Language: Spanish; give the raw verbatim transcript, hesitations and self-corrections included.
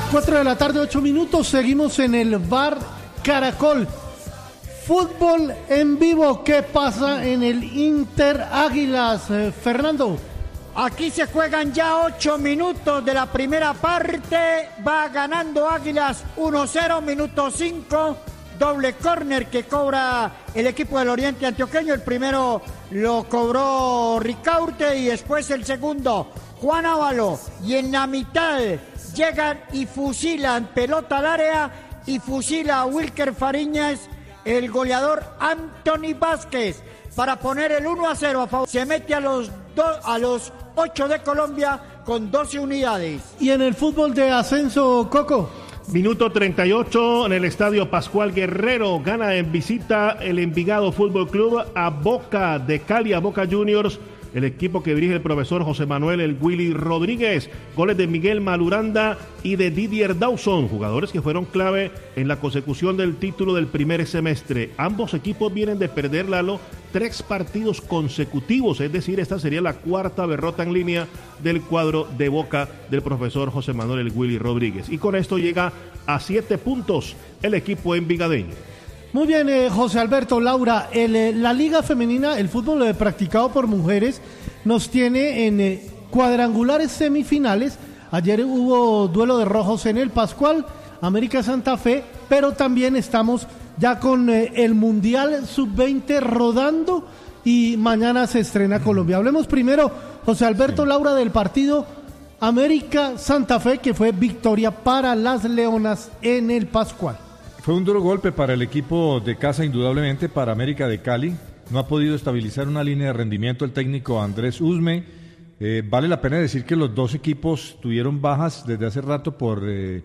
cuatro de la tarde, ocho minutos, seguimos en el Bar Caracol. Fútbol en vivo, ¿qué pasa en el Inter Águilas, eh, Fernando? Aquí se juegan ya ocho minutos de la primera parte, va ganando Águilas uno cero, minuto cinco, doble córner que cobra el equipo del Oriente Antioqueño. El primero lo cobró Ricaurte y después el segundo Juan Ávalo, y en la mitad llegan y fusilan pelota al área y fusila a Wilker Fariñas, el goleador Anthony Vázquez, para poner el uno a cero a favor. Se mete a los, do, a los ocho de Colombia con doce unidades. Y en el fútbol de ascenso, Coco. Minuto treinta y ocho en el estadio Pascual Guerrero, gana en visita el Envigado Fútbol Club a Boca de Cali, a Boca Juniors, el equipo que dirige el profesor José Manuel El Willy Rodríguez. Goles de Miguel Maluranda y de Didier Dawson, jugadores que fueron clave en la consecución del título del primer semestre. Ambos equipos vienen de perder, Lalo, tres partidos consecutivos, es decir, esta sería la cuarta derrota en línea del cuadro de Boca del profesor José Manuel El Willy Rodríguez. Y con esto llega a siete puntos el equipo envigadeño. Muy bien, eh, José Alberto, Laura, el, eh, la liga femenina, el fútbol eh, practicado por mujeres, nos tiene en eh, cuadrangulares semifinales. Ayer hubo duelo de rojos en el Pascual, América Santa Fe, pero también estamos ya con eh, el Mundial sub veinte rodando y mañana se estrena Colombia. Hablemos primero, José Alberto, sí. Laura, del partido América Santa Fe, que fue victoria para las Leonas en el Pascual. Fue un duro golpe para el equipo de casa, indudablemente, para América de Cali. No ha podido estabilizar una línea de rendimiento el técnico Andrés Usme. Eh, vale la pena decir que los dos equipos tuvieron bajas desde hace rato por eh,